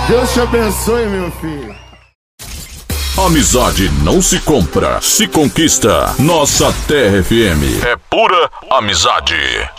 Deus te abençoe, meu filho. Amizade não se compra, se conquista. Nossa Terra FM é pura amizade.